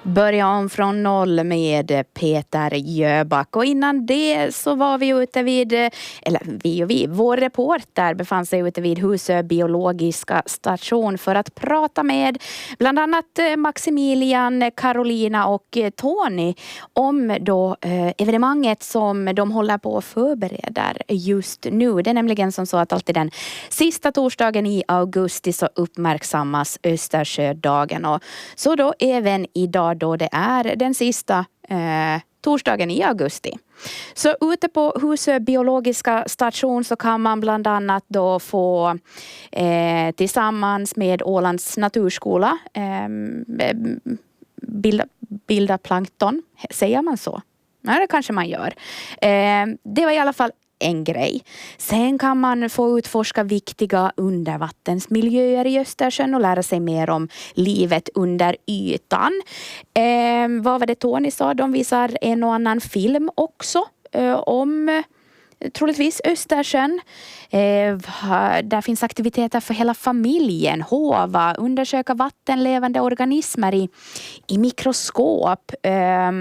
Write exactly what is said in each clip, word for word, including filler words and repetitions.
Börja om från noll med Peter Jöback. Och innan det så var vi ute vid, eller vi och vi, vår reporter befann sig ute vid Husö biologiska station för att prata med bland annat Maximilian, Carolina och Tony om då eh, evenemanget som de håller på att förbereda just nu. Det är nämligen som så att alltid den sista torsdagen i augusti så uppmärksammas Östersjödagen, och så då även idag då det är den sista eh, torsdagen i augusti. Så ute på Husö biologiska station så kan man bland annat då få eh, tillsammans med Ålands naturskola eh, bilda, bilda plankton. Säger man så? Nej, det kanske man gör. Eh, det var i alla fall en grej. Sen kan man få utforska viktiga undervattensmiljöer i Östersjön och lära sig mer om livet under ytan. Eh, vad var det Tony sa? De visar en och annan film också eh, om troligtvis Östersjön. Eh, där finns aktiviteter för hela familjen. Hova, undersöka vattenlevande organismer i, i mikroskop. Eh,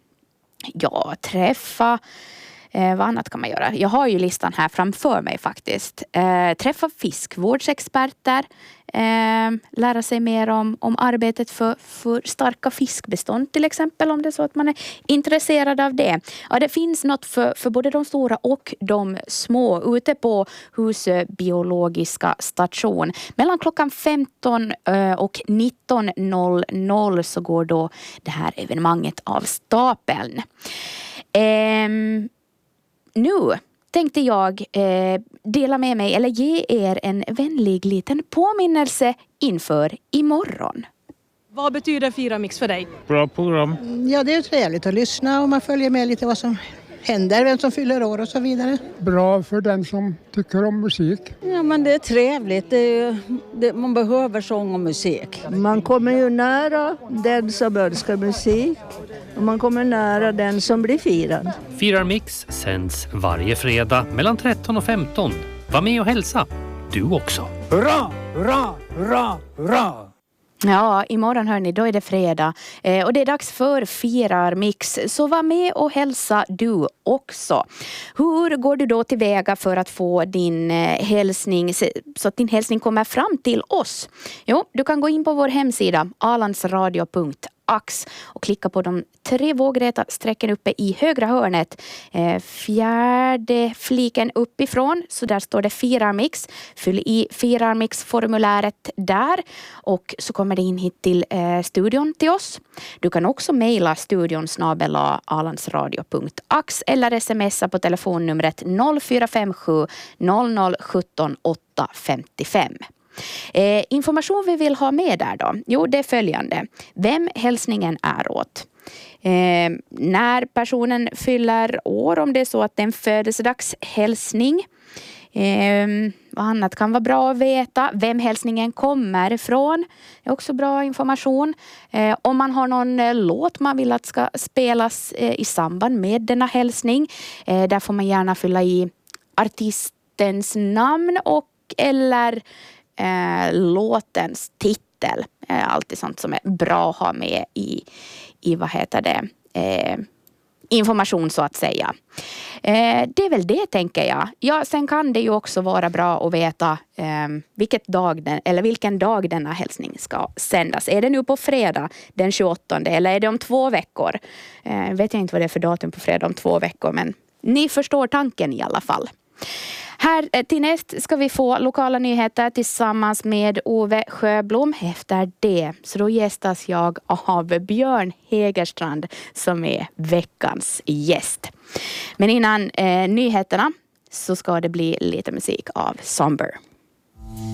ja, träffa Eh, vad annat kan man göra? Jag har ju listan här framför mig faktiskt. Eh, träffa fiskvårdsexperter. Eh, lära sig mer om, om arbetet för, för starka fiskbestånd till exempel, om det är så att man är intresserad av det. Ja, det finns något för, för både de stora och de små ute på Husö biologiska station. Mellan klockan femton och nitton noll noll så går då det här evenemanget av stapeln. Eh, Nu tänkte jag eh, dela med mig eller ge er en vänlig liten påminnelse inför imorgon. Vad betyder Fira Mix för dig? Bra program. Ja, det är trevligt att lyssna och man följer med lite vad som händer, vem som fyller år och så vidare. Bra för den som tycker om musik. Ja, men det är trevligt. Det är, det, man behöver sång och musik. Man kommer ju nära den som önskar musik. Och man kommer nära den som blir firad. Firar Mix sänds varje fredag mellan tretton och femton. Var med och hälsa. Du också. Hurra, hurra, hurra, hurra! Ja, imorgon hörni, då är det fredag. Eh, och det är dags för Firar Mix. Så var med och hälsa du också. Hur går du då tillväga för att få din eh, hälsning, så att din hälsning kommer fram till oss? Jo, du kan gå in på vår hemsida alandsradio punkt ax och klicka på de tre vågräta strecken uppe i högra hörnet. Eh, fjärde fliken uppifrån, så där står det Firarmix. Fyll i Firarmix-formuläret där och så kommer det in hit till eh, studion till oss. Du kan också mejla studion snabel a alandsradio punkt ax eller smsa på telefonnumret noll fyra fem sju noll noll sjutton åtta femtiofem. Eh, information vi vill ha med där då? Jo, det är följande. Vem hälsningen är åt. Eh, när personen fyller år, om det är så att det är en födelsedagshälsning. Eh, vad annat kan vara bra att veta. Vem hälsningen kommer ifrån är också bra information. Eh, om man har någon eh, låt man vill att ska spelas eh, i samband med denna hälsning. Eh, där får man gärna fylla i artistens namn och eller Eh, låtens titel. Eh, alltid sånt som är bra att ha med i, i vad heter det, eh, information så att säga. Eh, det är väl det, tänker jag. Ja, sen kan det ju också vara bra att veta eh, vilket dag den, eller vilken dag denna hälsning ska sändas. Är det nu på fredag den tjugoåttonde eller är det om två veckor? Eh, vet jag inte vad det är för datum på fredag om två veckor, men ni förstår tanken i alla fall. Här till näst ska vi få lokala nyheter tillsammans med Ove Sjöblom. Efter det så då gästas jag av Björn Hegerstrand som är veckans gäst. Men innan eh, nyheterna så ska det bli lite musik av Somber.